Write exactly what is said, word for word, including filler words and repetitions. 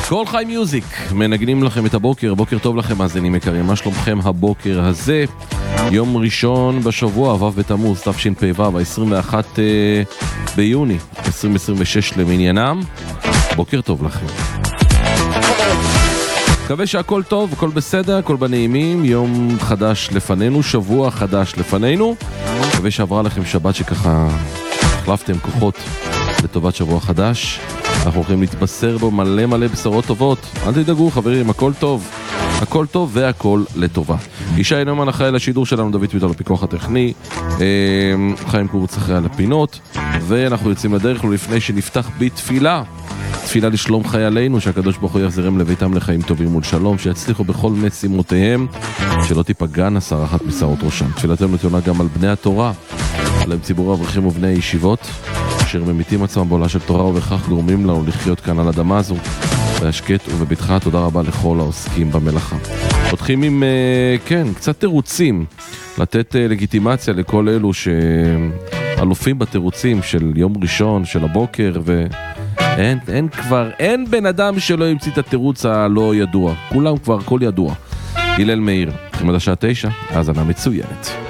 כל חי מיוזיק, מנגנים לכם את הבוקר, בוקר טוב לכם, מאזינים יקרים, מה שלומכם הבוקר הזה? יום ראשון בשבוע, ו' בתמוז, תשפ"ו, ה-עשרים ואחד ביוני, עשרים עשרים ושש למניינם, בוקר טוב לכם. מקווה שהכל טוב, הכל בסדר, הכל בנעימים, יום חדש לפנינו, שבוע חדש לפנינו, מקווה שעברה לכם שבת שככה החלפתם כוחות לטובת שבוע חדש. אנחנו הולכים להתבשר בו מלא מלא בשורות טובות. אל תדאגו חברים, הכל טוב. הכל טוב והכל לטובה. ישי נאמן אחראי על השידור שלנו, דוד ויטל לפיקוח הטכני, חיים קורץ אחראי על הפינות, ואנחנו יוצאים לדרך לפני שנפתח בתפילה. תפילה לשלום חיילינו, שהקדוש ברוך הוא יחזירם לביתם לחיים טובים ולשלום, שיצליחו בכל משימותיהם, שלא תיפגענה שר אחת משרות ראשם. תפילתנו תיונה גם על בני התורה, עליהם ציבור האברכים ובני הישיבות, אשר ממיתים עצמם בעולה של תורה, ובכך גורמים לנו לחיות כאן על אדמה הזו בהשקט ובבטחה. תודה רבה לכל העוסקים במלאכה. פותחים עם, כן, קצת תירוצים, לתת לגיטימציה לכל אלו שאלופים בתירוצים של יום ראשון, של הבוקר, ואין אין כבר, אין בן אדם שלא ימציא את התירוץ הלא ידוע. כולם כבר, כל ידוע. הלל מאיר, תחימת השעה תשע, האזנה מצוינת.